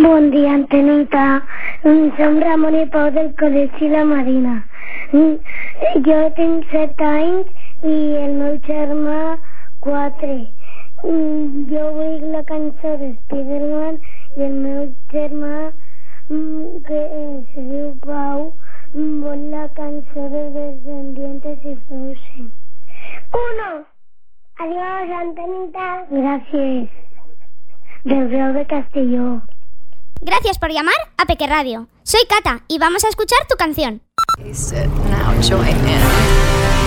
Bon dia, Antenita. Som Ramon i Pau del Col·legi La Marina. Jo tinc 7 anys i el meu germà 4. Jo vull la cançó de Spiderman i el meu germà, que se diu Pau, vol la cançó de Descendientes y Frozen. 1. Adiós, Antenita. Gracias. Del Real de Castelló. Gracias por llamar a Peque Radio. Soy Cata y vamos a escuchar tu canción. Now join in.